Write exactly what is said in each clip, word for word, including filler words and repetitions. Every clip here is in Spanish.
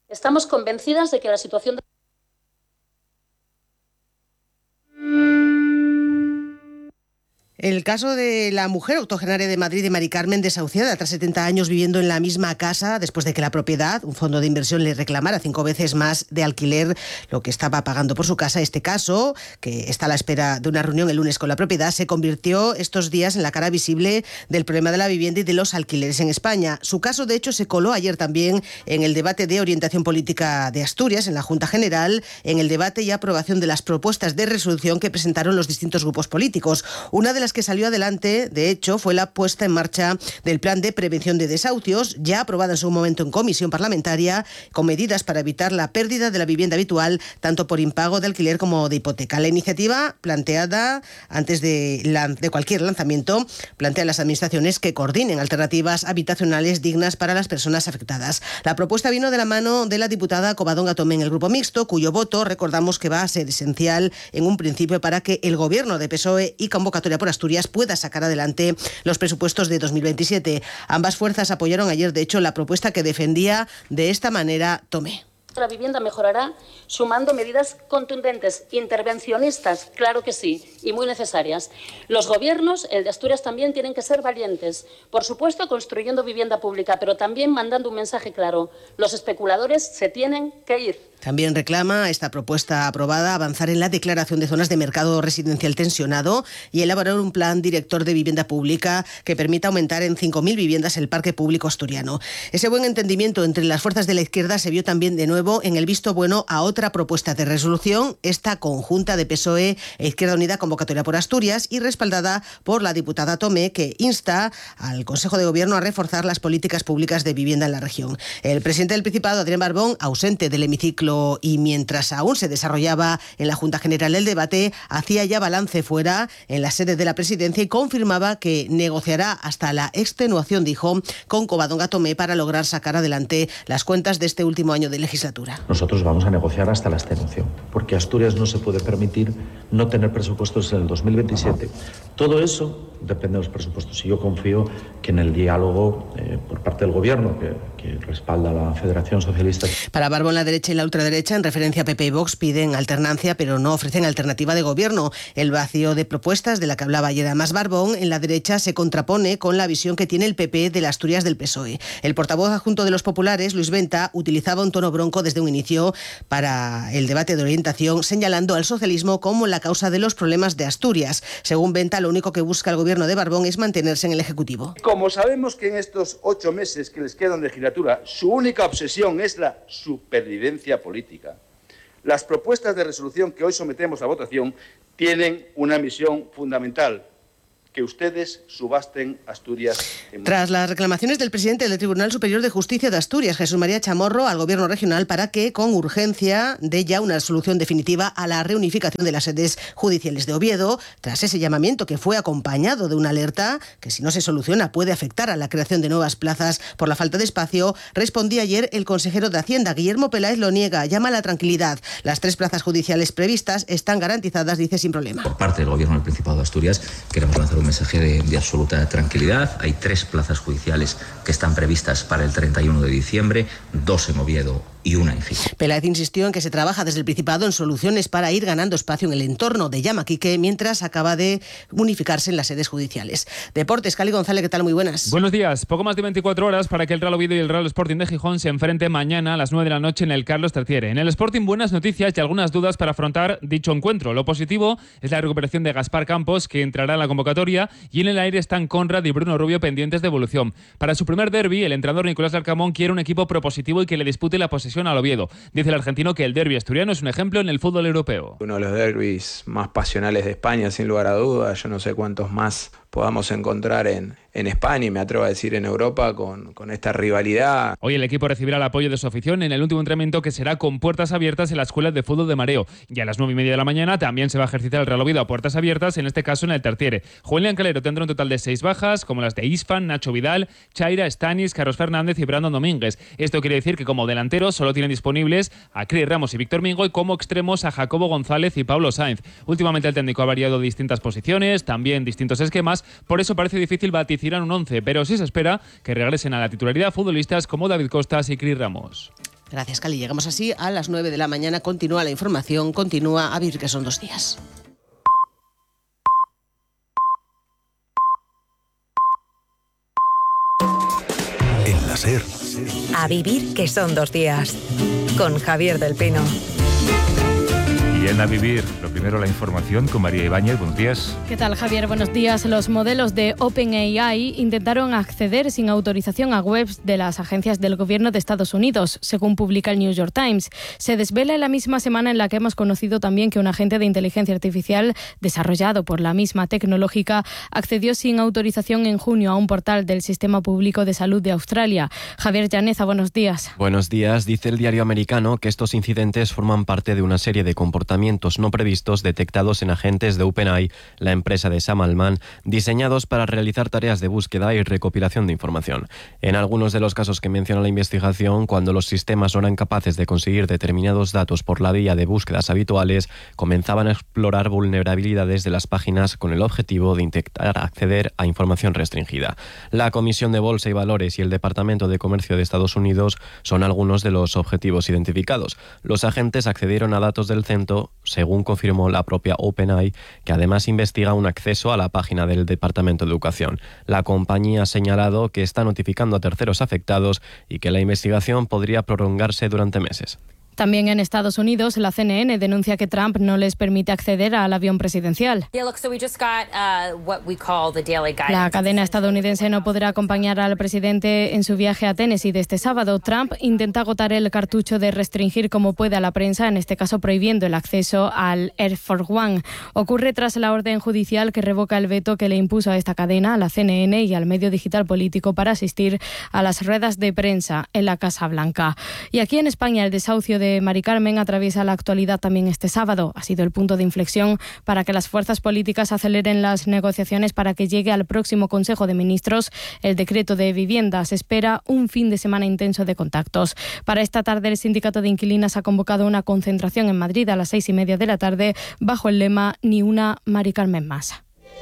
Estamos convencidas de que la situación de... El caso de la mujer octogenaria de Madrid, de Mari Carmen, desahuciada tras setenta años viviendo en la misma casa después de que la propiedad, un fondo de inversión, le reclamara cinco veces más de alquiler lo que estaba pagando por su casa. Este caso, que está a la espera de una reunión el lunes con la propiedad, se convirtió estos días en la cara visible del problema de la vivienda y de los alquileres en España. Su caso, de hecho, se coló ayer también en el debate de orientación política de Asturias, en la Junta General, en el debate y aprobación de las propuestas de resolución que presentaron los distintos grupos políticos. Una de las que salió adelante, de hecho, fue la puesta en marcha del Plan de Prevención de Desahucios, ya aprobada en su momento en comisión parlamentaria, con medidas para evitar la pérdida de la vivienda habitual, tanto por impago de alquiler como de hipoteca. La iniciativa, planteada antes de, la, de cualquier lanzamiento, plantea a las administraciones que coordinen alternativas habitacionales dignas para las personas afectadas. La propuesta vino de la mano de la diputada Covadonga Tomé en el Grupo Mixto, cuyo voto, recordamos que va a ser esencial en un principio para que el Gobierno de P S O E y Convocatoria por Asturias pueda sacar adelante los presupuestos de dos mil veintisiete. Ambas fuerzas apoyaron ayer, de hecho, la propuesta que defendía de esta manera Tomé. La vivienda mejorará sumando medidas contundentes, intervencionistas, claro que sí, y muy necesarias. Los gobiernos, el de Asturias también, tienen que ser valientes. Por supuesto, construyendo vivienda pública, pero también mandando un mensaje claro. Los especuladores se tienen que ir. También reclama esta propuesta aprobada avanzar en la declaración de zonas de mercado residencial tensionado y elaborar un plan director de vivienda pública que permita aumentar en cinco mil viviendas el parque público asturiano. Ese buen entendimiento entre las fuerzas de la izquierda se vio también de nuevo en el visto bueno a otra propuesta de resolución, esta conjunta de P S O E e Izquierda Unida, Convocatoria por Asturias, y respaldada por la diputada Tomé, que insta al Consejo de Gobierno a reforzar las políticas públicas de vivienda en la región. El presidente del Principado, Adrián Barbón, ausente del hemiciclo y mientras aún se desarrollaba en la Junta General el debate, hacía ya balance fuera en la sede de la Presidencia y confirmaba que negociará hasta la extenuación, dijo, con Covadonga Tomé para lograr sacar adelante las cuentas de este último año de legislatura. Nosotros vamos a negociar hasta la extenuación, porque Asturias no se puede permitir no tener presupuestos en el dos mil veintisiete. Todo eso depende de los presupuestos y yo confío que en el diálogo eh, por parte del Gobierno, que, que respalda la Federación Socialista. Para Barbón, la derecha y la ultraderecha, en referencia a P P y Vox, piden alternancia, pero no ofrecen alternativa de gobierno. El vacío de propuestas de la que hablaba ayer además Barbón, en la derecha se contrapone con la visión que tiene el P P de las Asturias del P S O E. El portavoz adjunto de los populares, Luis Venta, utilizaba un tono bronco desde un inicio para el debate de orientación, señalando al socialismo como la causa de los problemas de Asturias. Según Venta, lo único que busca el gobierno de Barbón es mantenerse en el Ejecutivo. Como sabemos que en estos ocho meses que les quedan de legislatura, su única obsesión es la supervivencia política, las propuestas de resolución que hoy sometemos a votación tienen una misión fundamental: que ustedes subasten Asturias. En... Tras las reclamaciones del presidente del Tribunal Superior de Justicia de Asturias, Jesús María Chamorro, al Gobierno regional para que, con urgencia, dé ya una solución definitiva a la reunificación de las sedes judiciales de Oviedo, tras ese llamamiento que fue acompañado de una alerta que, si no se soluciona, puede afectar a la creación de nuevas plazas por la falta de espacio, respondía ayer el consejero de Hacienda, Guillermo Peláez, lo niega, llama a la tranquilidad. Las tres plazas judiciales previstas están garantizadas, dice, sin problema. Por parte del Gobierno del Principado de Asturias queremos lanzar un mensaje de, de absoluta tranquilidad. Hay tres plazas judiciales que están previstas para el treinta y uno de diciembre, dos en Oviedo y una en Fijo. Peláez insistió en que se trabaja desde el Principado en soluciones para ir ganando espacio en el entorno de Llamaquique mientras acaba de unificarse en las sedes judiciales. Deportes, Cali González, ¿qué tal? Muy buenas. Buenos días. Poco más de veinticuatro horas para que el Real Oviedo y el Real Sporting de Gijón se enfrenten mañana a las nueve de la noche en el Carlos Terciere. En el Sporting, buenas noticias y algunas dudas para afrontar dicho encuentro. Lo positivo es la recuperación de Gaspar Campos, que entrará en la convocatoria, y en el aire están Conrad y Bruno Rubio pendientes de evolución. Para su primer derbi, el entrenador Nicolás Larcamón quiere un equipo propositivo y que le dispute la posesión al Oviedo. Dice el argentino que el derbi asturiano es un ejemplo en el fútbol europeo. Uno de los derbis más pasionales de España, sin lugar a dudas. Yo no sé cuántos más podamos encontrar en, en España y me atrevo a decir en Europa con, con esta rivalidad. Hoy el equipo recibirá el apoyo de su afición en el último entrenamiento, que será con puertas abiertas en la Escuela de Fútbol de Mareo. Y a las nueve y media de la mañana también se va a ejercitar el Real Oviedo a puertas abiertas, en este caso en el Tertiere. Julián Calero tendrá un total de seis bajas, como las de Isfan, Nacho Vidal, Chaira, Stanis, Carlos Fernández y Brandon Domínguez. Esto quiere decir que como delanteros solo tienen disponibles a Cris Ramos y Víctor Mingo, y como extremos a Jacobo González y Pablo Sainz. Últimamente el técnico ha variado distintas posiciones, también distintos esquemas, por eso parece difícil vaticinar un once, pero sí se espera que regresen a la titularidad futbolistas como David Costas y Cris Ramos. Gracias, Cali. Llegamos así a las nueve de la mañana. Continúa la información, continúa A Vivir, que son dos días. En la SER. A Vivir, que son dos días. Con Javier del Pino. Y en A Vivir, lo primero la información con María Ibáñez. Buenos días. ¿Qué tal, Javier? Buenos días. Los modelos de OpenAI intentaron acceder sin autorización a webs de las agencias del gobierno de Estados Unidos, según publica el New York Times. Se desvela en la misma semana en la que hemos conocido también que un agente de inteligencia artificial desarrollado por la misma tecnológica accedió sin autorización en junio a un portal del Sistema Público de Salud de Australia. Javier Llaneza, buenos días. Buenos días. Dice el diario americano que estos incidentes forman parte de una serie de comportamientos no previstos detectados en agentes de OpenAI, la empresa de Sam Altman, diseñados para realizar tareas de búsqueda y recopilación de información. En algunos de los casos que menciona la investigación, cuando los sistemas no eran capaces de conseguir determinados datos por la vía de búsquedas habituales, comenzaban a explorar vulnerabilidades de las páginas con el objetivo de intentar acceder a información restringida. La Comisión de Bolsa y Valores y el Departamento de Comercio de Estados Unidos son algunos de los objetivos identificados. Los agentes accedieron a datos del centro, según confirmó la propia OpenAI, que además investiga un acceso a la página del Departamento de Educación. La compañía ha señalado que está notificando a terceros afectados y que la investigación podría prolongarse durante meses. También en Estados Unidos, la C N N denuncia que Trump no les permite acceder al avión presidencial. La cadena estadounidense no podrá acompañar al presidente en su viaje a Tennessee de este sábado. Trump intenta agotar el cartucho de restringir como puede a la prensa, en este caso prohibiendo el acceso al Air Force One. Ocurre tras la orden judicial que revoca el veto que le impuso a esta cadena, a la C N N y al medio digital político para asistir a las ruedas de prensa en la Casa Blanca. Y aquí en España, el desahucio de de Mari Carmen atraviesa la actualidad también este sábado. Ha sido el punto de inflexión para que las fuerzas políticas aceleren las negociaciones para que llegue al próximo Consejo de Ministros el decreto de vivienda. Se espera un fin de semana intenso de contactos. Para esta tarde, el Sindicato de Inquilinas ha convocado una concentración en Madrid a las seis y media de la tarde bajo el lema Ni una Mari Carmen más.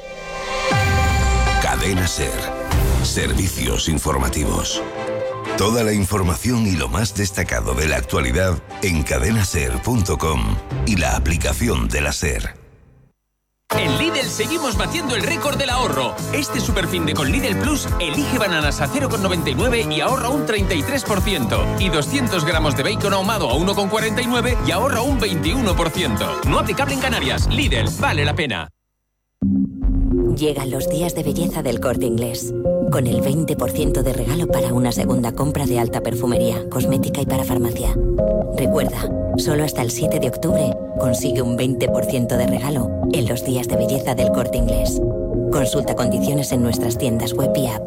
Cadena SER. Servicios informativos. Toda la información y lo más destacado de la actualidad en cadena ser punto com y la aplicación de la SER. En Lidl seguimos batiendo el récord del ahorro. Este superfin de con Lidl Plus, elige bananas a cero coma noventa y nueve y ahorra un treinta y tres por ciento. Y doscientos gramos de bacon ahumado a uno coma cuarenta y nueve y ahorra un veintiuno por ciento. No aplicable en Canarias. Lidl, vale la pena. Llegan los días de belleza del Corte Inglés, con el veinte por ciento de regalo para una segunda compra de alta perfumería, cosmética y para farmacia. Recuerda, solo hasta el siete de octubre consigue un veinte por ciento de regalo en los días de belleza del Corte Inglés. Consulta condiciones en nuestras tiendas web y app.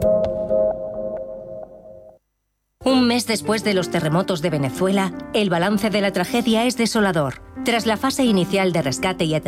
Un mes después de los terremotos de Venezuela, el balance de la tragedia es desolador. Tras la fase inicial de rescate y atención